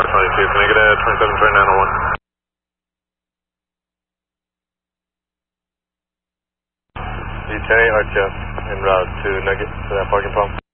22, can I get a 273901? U-10 RTF en route to Nugget to that parking pump.